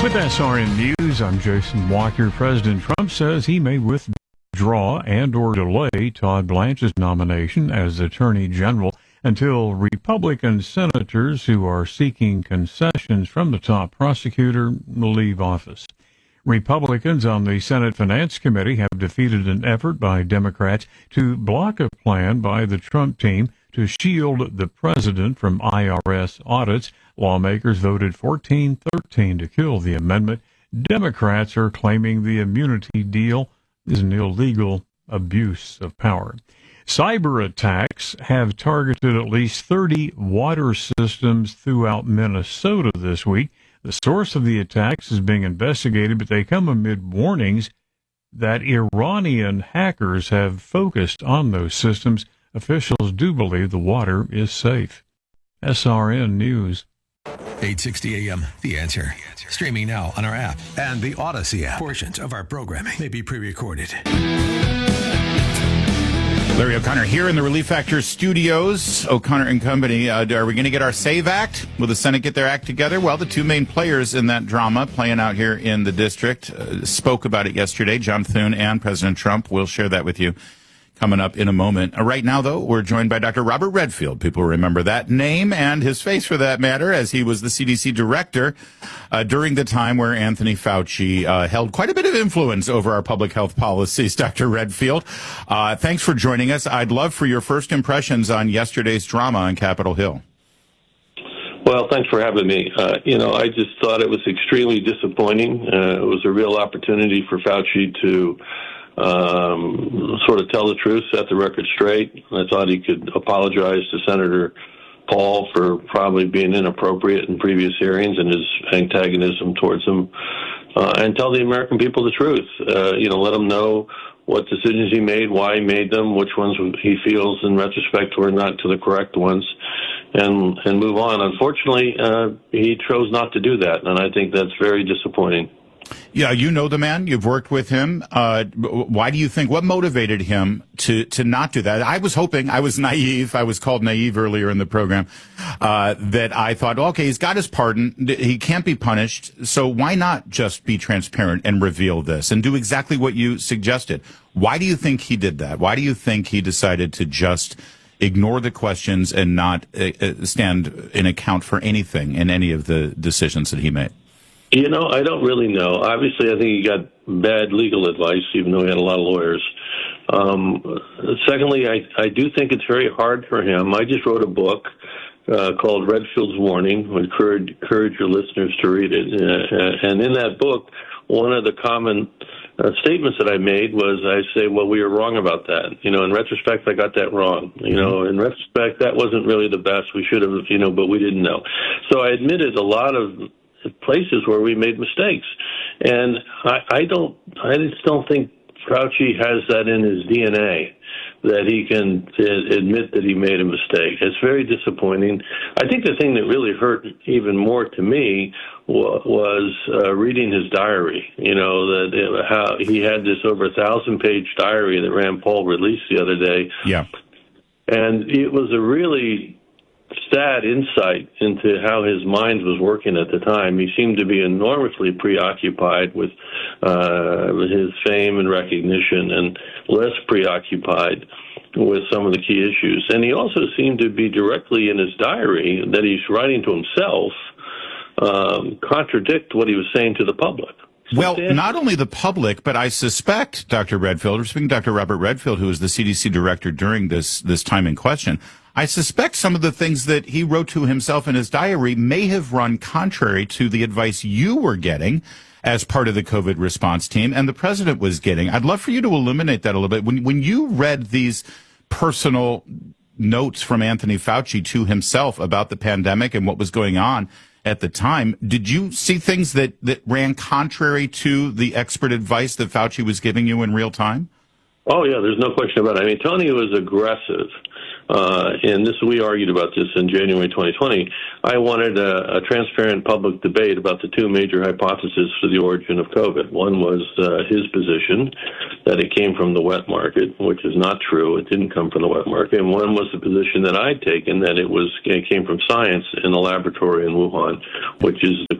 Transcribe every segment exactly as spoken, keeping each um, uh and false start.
With S R N News, I'm Jason Walker. President Trump says he may withdraw and or delay Todd Blanche's nomination as Attorney General until Republican senators who are seeking concessions from the top prosecutor leave office. Republicans on the Senate Finance Committee have defeated an effort by Democrats to block a plan by the Trump team to shield the president from I R S audits. Lawmakers voted fourteen thirteen to kill the amendment. Democrats are claiming the immunity deal is an illegal abuse of power. Cyber attacks have targeted at least thirty water systems throughout Minnesota this week. The source of the attacks is being investigated, but they come amid warnings that Iranian hackers have focused on those systems. Officials do believe the water is safe. S R N News. eight sixty A M, The Answer. Streaming now on our app and the Odyssey app. Portions of our programming may be pre-recorded. Larry O'Connor here in the Relief Factor studios. O'Connor and Company. Uh, are we going to get our SAVE Act? Will the Senate get their act together? Well, the two main players in that drama playing out here in the district uh, spoke about it yesterday. John Thune and President Trump. We'll share that with you coming up in a moment. Uh, right now, though, we're joined by Doctor Robert Redfield. People remember that name and his face, for that matter, as he was the C D C director uh, during the time where Anthony Fauci uh, held quite a bit of influence over our public health policies. Doctor Redfield, uh, thanks for joining us. I'd love for your first impressions on yesterday's drama on Capitol Hill. Well, thanks for having me. Uh, you know, I just thought it was extremely disappointing. Uh, it was a real opportunity for Fauci to Um, sort of tell the truth, set the record straight. I thought he could apologize to Senator Paul for probably being inappropriate in previous hearings and his antagonism towards him, uh, and tell the American people the truth. Uh, you know, let them know what decisions he made, why he made them, which ones he feels in retrospect were not to the correct ones, and and move on. Unfortunately, uh, he chose not to do that, and I think that's very disappointing. Yeah, you know the man. You've worked with him. Uh, why do you think, what motivated him to, to not do that? I was hoping, I was naive, I was called naive earlier in the program, uh, that I thought, okay, he's got his pardon, he can't be punished, so why not just be transparent and reveal this and do exactly what you suggested? Why do you think he did that? Why do you think he decided to just ignore the questions and not uh, stand in account for anything in any of the decisions that he made? You know, I don't really know. Obviously, I think he got bad legal advice, even though he had a lot of lawyers. Um, secondly, I, I do think it's very hard for him. I just wrote a book uh, called Redfield's Warning. I encourage, encourage your listeners to read it. Uh, and in that book, one of the common uh, statements that I made was I say, well, we were wrong about that. You know, in retrospect, I got that wrong. You know, in retrospect, that wasn't really the best. We should have, you know, but we didn't know. So I admitted a lot of places where we made mistakes. And I, I don't, I just don't think Fauci has that in his D N A, that he can admit that he made a mistake. It's very disappointing. I think the thing that really hurt even more to me was uh, reading his diary. You know, that it, how he had this over a thousand page diary that Rand Paul released the other day. Yeah. And it was a really sad insight into how his mind was working at the time. He seemed to be enormously preoccupied with uh, his fame and recognition and less preoccupied with some of the key issues. And he also seemed to be directly in his diary that he's writing to himself, um, contradict what he was saying to the public. Well, not only the public, but I suspect, Doctor Redfield, we're speaking to Doctor Robert Redfield, who was the C D C director during this, this time in question, I suspect some of the things that he wrote to himself in his diary may have run contrary to the advice you were getting as part of the COVID response team and the president was getting. I'd love for you to illuminate that a little bit. When, when you read these personal notes from Anthony Fauci to himself about the pandemic and what was going on at the time, did you see things that, that ran contrary to the expert advice that Fauci was giving you in real time? Oh, yeah, there's no question about it. I mean, Tony was aggressive. Uh, and this, we argued about this in January twenty twenty. I wanted a, a transparent public debate about the two major hypotheses for the origin of COVID. One was uh, his position that it came from the wet market, which is not true. It didn't come from the wet market. And one was the position that I'd taken that it was it came from science in a laboratory in Wuhan, which is the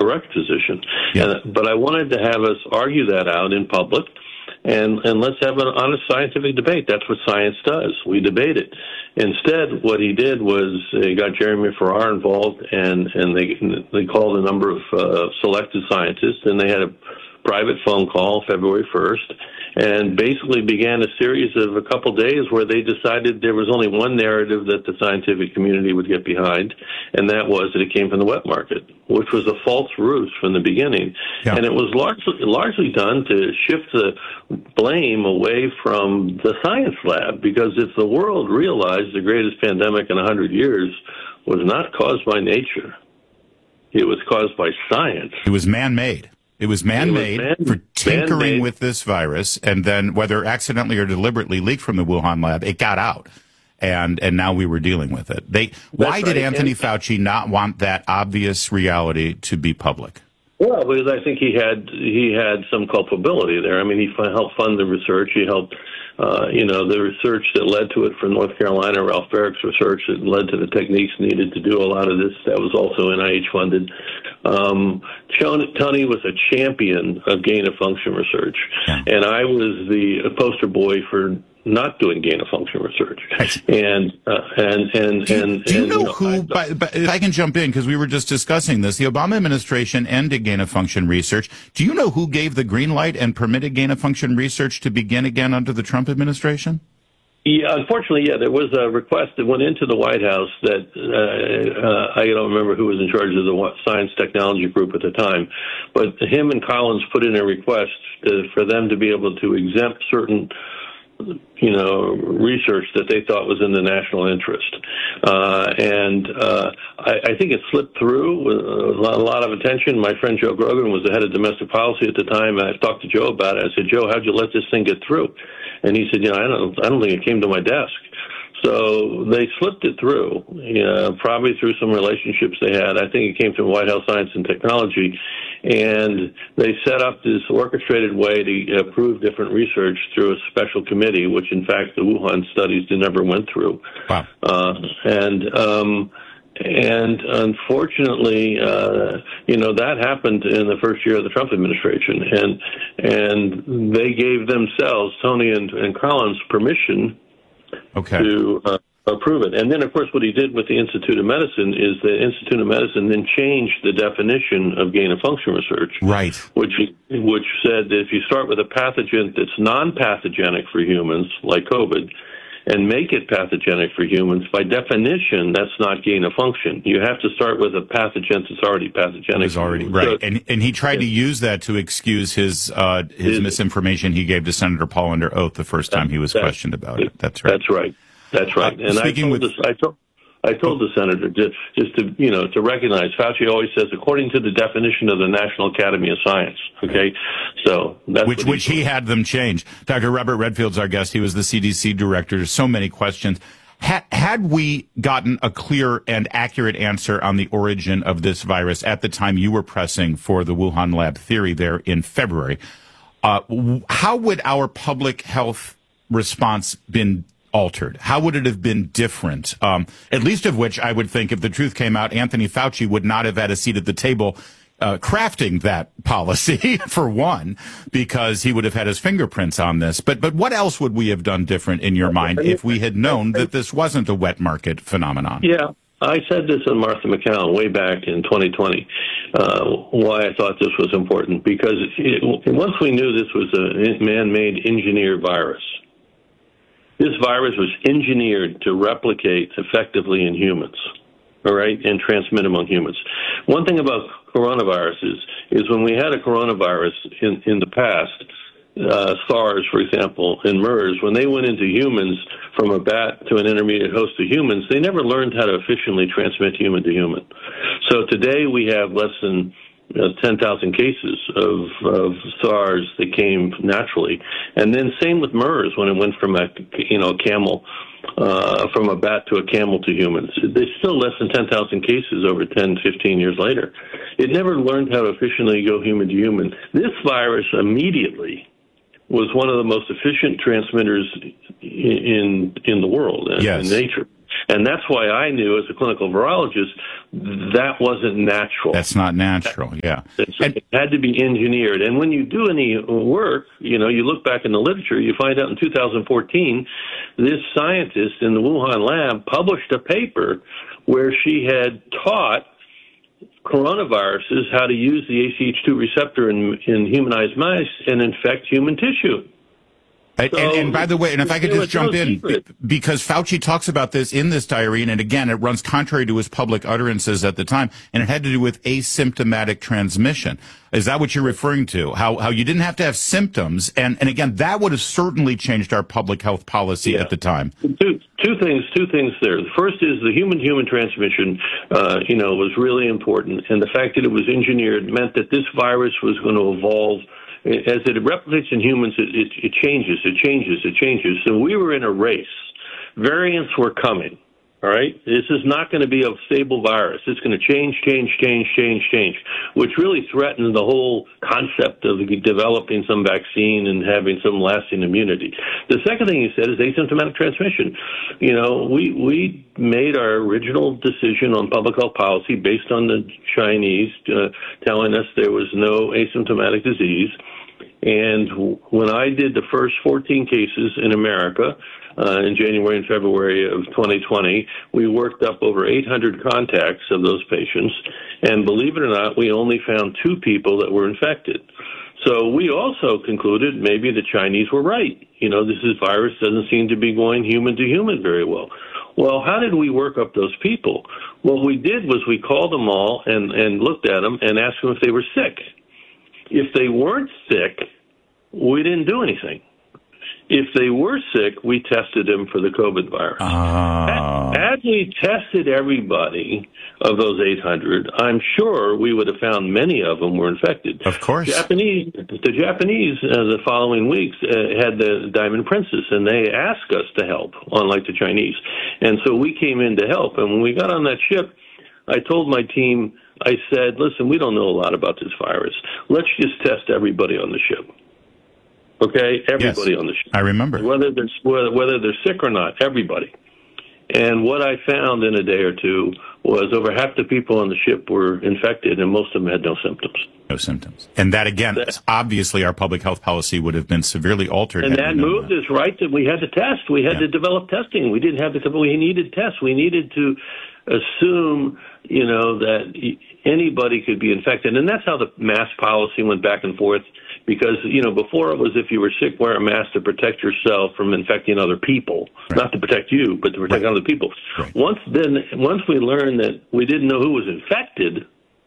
correct position. Yeah. And, but I wanted to have us argue that out in public. And, and let's have an honest scientific debate. That's what science does. We debate it. Instead, what he did was he got Jeremy Farrar involved, and, and they they called a number of uh, selected scientists, and they had a private phone call February first, and basically began a series of a couple days where they decided there was only one narrative that the scientific community would get behind, and that was that it came from the wet market, which was a false ruse from the beginning. Yeah. And it was largely, largely done to shift the blame away from the science lab, because if the world realized the greatest pandemic in one hundred years was not caused by nature, it was caused by science. It was man-made. It was man-made man, for tinkering man-made. with this virus, and then whether accidentally or deliberately leaked from the Wuhan lab, it got out, and and now we were dealing with it. They why right. did Anthony and, Fauci not want that obvious reality to be public? Well, because I think he had he had some culpability there. I mean, he helped fund the research. He helped, uh, you know, the research that led to it from North Carolina, Ralph Barrick's research that led to the techniques needed to do a lot of this. That was also N I H funded. Um, Tony was a champion of gain-of-function research, yeah. and I was the poster boy for not doing gain-of-function research. Right. And, uh, and, and, do you, and, do you and, know you know, who, I, by, by, if I can jump in, because we were just discussing this, the Obama administration ended gain-of-function research. Do you know who gave the green light and permitted gain-of-function research to begin again under the Trump administration? Yeah, unfortunately, yeah, there was a request that went into the White House that uh, uh, I don't remember who was in charge of the science technology group at the time, but him and Collins put in a request to, for them to be able to exempt certain, you know, research that they thought was in the national interest. Uh, and uh, I, I think it slipped through with a lot, a lot of attention. My friend Joe Grogan was the head of domestic policy at the time. I talked to Joe about it. I said, Joe, how'd you let this thing get through? And he said, you know, I don't, I don't think it came to my desk. So they slipped it through, you know, probably through some relationships they had. I think it came from White House Science and Technology. And they set up this orchestrated way to approve different research through a special committee, which, in fact, the Wuhan studies never went through. Wow. Uh, and, um, and unfortunately, uh, you know, that happened in the first year of the Trump administration. And, and they gave themselves, Tony and, and Collins, permission okay. to uh, approve it. And then, of course, what he did with the Institute of Medicine is the Institute of Medicine then changed the definition of gain-of-function research. Right. Which, which said that if you start with a pathogen that's non-pathogenic for humans, like COVID, and make it pathogenic for humans, by definition, that's not gain-of-function. You have to start with a pathogen that's already pathogenic. Is already right, so, and and he tried yeah. to use that to excuse his uh, his Is, misinformation he gave to Senator Paul under oath the first time he was questioned about it. That's right. That's right. That's right. Uh, and speaking I told with, this, I told. I told the senator just, just to, you know, to recognize, Fauci always says, according to the definition of the National Academy of Science, okay? So that's Which, which he had them change. Doctor Robert Redfield's our guest. He was the C D C director. There's so many questions. Had, had we gotten a clear and accurate answer on the origin of this virus at the time you were pressing for the Wuhan lab theory there in February, uh, how would our public health response been altered? How would it have been different? Um, at least of which I would think if the truth came out, Anthony Fauci would not have had a seat at the table uh, crafting that policy, for one, because he would have had his fingerprints on this. But but what else would we have done different in your mind if we had known that this wasn't a wet market phenomenon? Yeah. I said this on Martha McCown way back in twenty twenty, uh, why I thought this was important, because it, once we knew this was a man-made engineered virus, this virus was engineered to replicate effectively in humans, all right, and transmit among humans. One thing about coronaviruses is when we had a coronavirus in, in the past, uh, SARS, for example, and MERS, when they went into humans from a bat to an intermediate host of humans, they never learned how to efficiently transmit human to human. So today we have less than Uh, ten thousand cases of, of SARS that came naturally. And then same with MERS when it went from a, you know, camel, uh, from a bat to a camel to humans. There's still less than ten thousand cases over ten, fifteen years later. It never learned how to efficiently go human to human. This virus immediately was one of the most efficient transmitters in in the world, in, yes. in nature. And that's why I knew as a clinical virologist that wasn't natural. That's not natural, yeah. And it had to be engineered. And when you do any work, you know, you look back in the literature, you find out in two thousand fourteen, this scientist in the Wuhan lab published a paper where she had taught coronaviruses how to use the A C H two receptor in, in humanized mice and infect human tissue. And, So, and, and by the way, and if I could it just was jump no in, secret. because Fauci talks about this in this diary, and again, it runs contrary to his public utterances at the time, and it had to do with asymptomatic transmission. Is that what you're referring to? How how you didn't have to have symptoms, and, and again, that would have certainly changed our public health policy Yeah. at the time. Two, two things, two things there. The first is the human-human transmission, uh, you know, was really important, and the fact that it was engineered meant that this virus was going to evolve. As it replicates in humans, it, it, it changes, it changes, it changes. So we were in a race. Variants were coming, all right? This is not going to be a stable virus. It's going to change, change, change, change, change, which really threatens the whole concept of developing some vaccine and having some lasting immunity. The second thing he said is asymptomatic transmission. You know, we, we made our original decision on public health policy based on the Chinese uh, telling us there was no asymptomatic disease. And when I did the first fourteen cases in America uh, in January and February of twenty twenty, we worked up over eight hundred contacts of those patients. And believe it or not, we only found two people that were infected. So we also concluded maybe the Chinese were right. You know, this is virus doesn't seem to be going human to human very well. Well, how did we work up those people? What we did was we called them all and, and looked at them and asked them if they were sick. If they weren't sick, we didn't do anything. If they were sick, we tested them for the COVID virus. Oh. Had we tested everybody of those eight hundred, I'm sure we would have found many of them were infected. Of course. Japanese, the Japanese, uh, the following weeks, uh, had the Diamond Princess, and they asked us to help, unlike the Chinese. And so we came in to help. And when we got on that ship, I told my team, I said, listen, we don't know a lot about this virus. Let's just test everybody on the ship. Okay? Everybody Yes, on the ship. I remember. Whether they're, whether, whether they're sick or not, everybody. And what I found in a day or two was over half the people on the ship were infected, and most of them had no symptoms. No symptoms. And that, again, That- obviously our public health policy would have been severely altered. And had that we known moved that. us right that we had to test. We had Yeah. to develop testing. We didn't have to. We needed tests. We needed to assume, you know, that anybody could be infected, and that's how the mask policy went back and forth. Because, you know, before it was if you were sick, wear a mask to protect yourself from infecting other people, Right. not to protect you, but to protect Right. other people. Right. Once then, once we learned that we didn't know who was infected.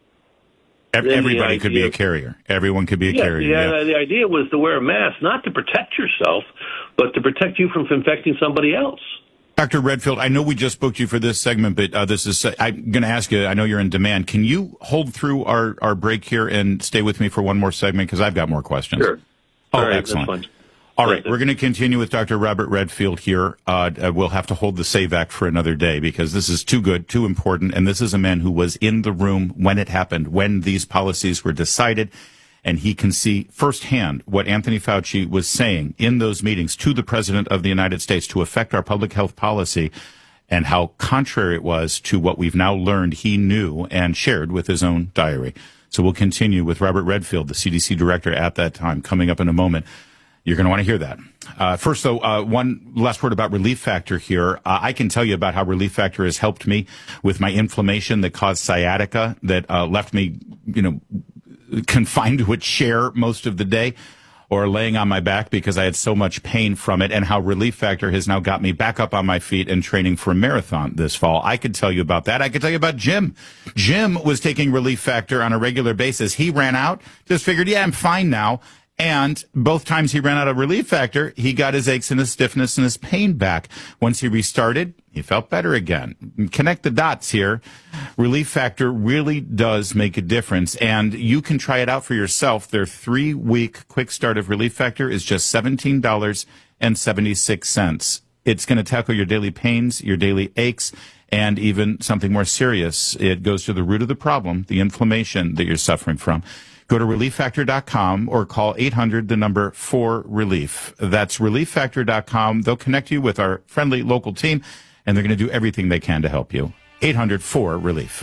Ev- then the Everybody could be a idea- carrier. Everyone could be a Yeah, carrier. yeah, yeah. the idea was to wear a mask, not to protect yourself, but to protect you from infecting somebody else. Doctor Redfield, I know we just booked you for this segment, but uh, this is, I'm going to ask you, I know you're in demand. Can you hold through our, our break here and stay with me for one more segment? Because I've got more questions. Sure. Oh, All right, excellent. that's fine. All right, That's it. we're going to continue with Doctor Robert Redfield here. Uh, uh, we'll have to hold the SAVE Act for another day because this is too good, too important, and this is a man who was in the room when it happened, when these policies were decided, and he can see firsthand what Anthony Fauci was saying in those meetings to the President of the United States to affect our public health policy, and how contrary it was to what we've now learned he knew and shared with his own diary. So we'll continue with Robert Redfield, the C D C director at that time, coming up in a moment. You're going to want to hear that. Uh, first, though, uh, one last word about Relief Factor here. Uh, I can tell you about how Relief Factor has helped me with my inflammation that caused sciatica, that uh, left me, you know, confined to a chair most of the day, or laying on my back because I had so much pain from it, and how Relief Factor has now got me back up on my feet and training for a marathon this fall. I could tell you about that. I could tell you about Jim. Jim was taking Relief Factor on a regular basis. He ran out, just figured, yeah, I'm fine now. And both times he ran out of Relief Factor, he got his aches and his stiffness and his pain back. Once he restarted, he felt better again. Connect the dots here. Relief Factor really does make a difference, and you can try it out for yourself. Their three-week quick start of Relief Factor is just seventeen dollars and seventy-six cents. It's going to tackle your daily pains, your daily aches, and even something more serious. It goes to the root of the problem, the inflammation that you're suffering from. Go to relief factor dot com or call eight hundred, the number four relief. That's relief factor dot com. They'll connect you with our friendly local team, and they're going to do everything they can to help you. eight hundred four relief.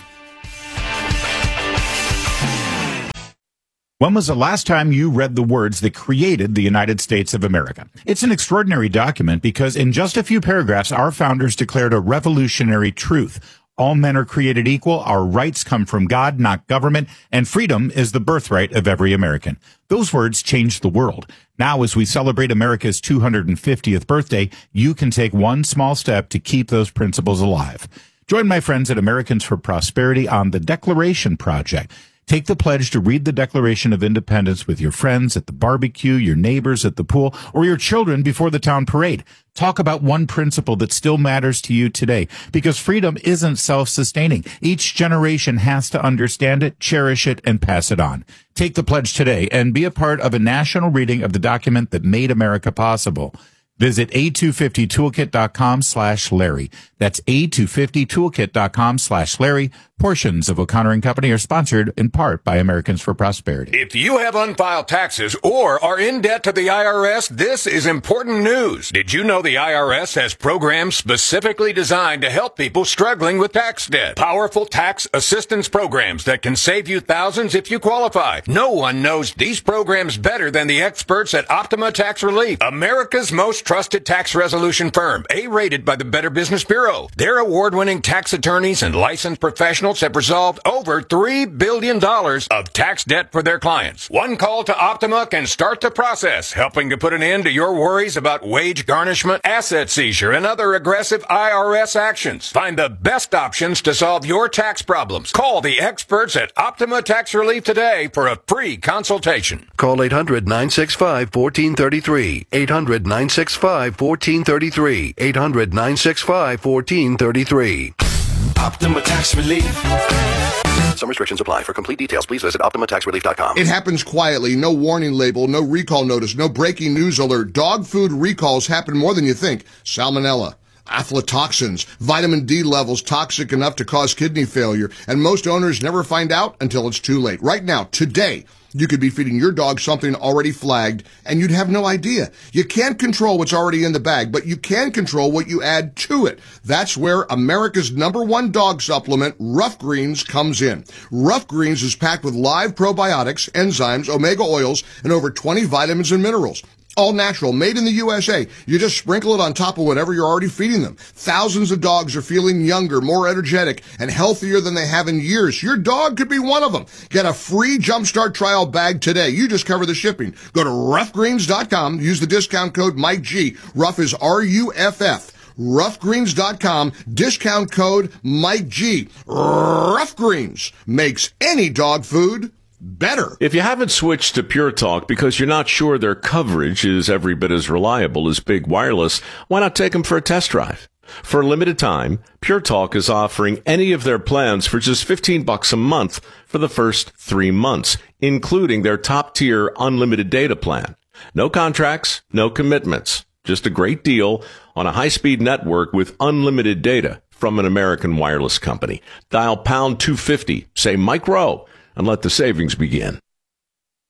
When was the last time you read the words that created the United States of America? It's an extraordinary document because in just a few paragraphs, our founders declared a revolutionary truth. All men are created equal, our rights come from God, not government, and freedom is the birthright of every American. Those words changed the world. Now, as we celebrate America's two hundred fiftieth birthday, you can take one small step to keep those principles alive. Join my friends at Americans for Prosperity on the Declaration Project. Take the pledge to read the Declaration of Independence with your friends at the barbecue, your neighbors at the pool, or your children before the town parade. Talk about one principle that still matters to you today, because freedom isn't self-sustaining. Each generation has to understand it, cherish it, and pass it on. Take the pledge today and be a part of a national reading of the document that made America possible. Visit A two fifty toolkit dot com slash Larry. That's A two fifty toolkit dot com slash Larry. Portions of O'Connor and Company are sponsored in part by Americans for Prosperity. If you have unfiled taxes or are in debt to the I R S, this is important news. Did you know the I R S has programs specifically designed to help people struggling with tax debt? Powerful tax assistance programs that can save you thousands if you qualify. No one knows these programs better than the experts at Optima Tax Relief, America's most trusted tax resolution firm, A-rated by the Better Business Bureau. Their award-winning tax attorneys and licensed professionals have resolved over three billion dollars of tax debt for their clients. One call to Optima can start the process, helping to put an end to your worries about wage garnishment, asset seizure, and other aggressive I R S actions. Find the best options to solve your tax problems. Call the experts at Optima Tax Relief today for a free consultation. Call eight hundred nine six five one four three three. eight hundred nine six five one four three three. eight hundred nine six five one four three three. Optima Tax Relief. Some restrictions apply. For complete details, please visit Optima Tax Relief dot com. It happens quietly. No warning label, no recall notice, no breaking news alert. Dog food recalls happen more than you think. Salmonella, aflatoxins, vitamin D levels toxic enough to cause kidney failure, and most owners never find out until it's too late. Right now, today, you could be feeding your dog something already flagged, and you'd have no idea. You can't control what's already in the bag, but you can control what you add to it. That's where America's number one dog supplement, Rough Greens, comes in. Rough Greens is packed with live probiotics, enzymes, omega oils, and over twenty vitamins and minerals. All natural, made in the U S A. You just sprinkle it on top of whatever you're already feeding them. Thousands of dogs are feeling younger, more energetic, and healthier than they have in years. Your dog could be one of them. Get a free Jumpstart trial bag today. You just cover the shipping. Go to rough greens dot com. Use the discount code Mike G. Rough is R U F F. rough greens dot com. Discount code Mike G. Rough Greens makes any dog food better. If you haven't switched to Pure Talk because you're not sure their coverage is every bit as reliable as Big Wireless, why not take them for a test drive? For a limited time, Pure Talk is offering any of their plans for just fifteen bucks a month for the first three months, including their top-tier unlimited data plan. No contracts, no commitments, just a great deal on a high-speed network with unlimited data from an American wireless company. Dial pound two fifty, say Mike Rowe, and let the savings begin.